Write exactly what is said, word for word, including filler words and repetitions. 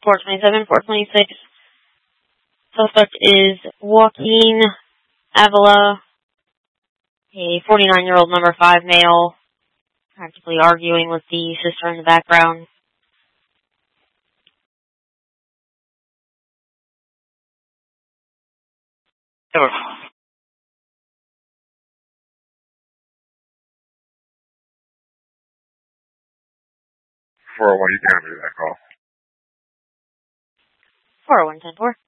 four twenty-seven, four twenty-six. Suspect is Joaquin Avila, a forty-nine-year-old number five male, practically arguing with the sister in the background. Sure. four oh one, you can do that call. four oh one, ten four.